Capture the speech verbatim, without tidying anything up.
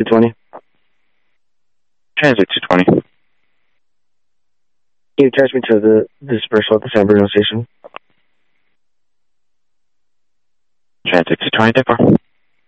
two twenty. Transit two twenty. Can you attach me to the dispersal at the San Bruno station? Transit two twenty, Depot.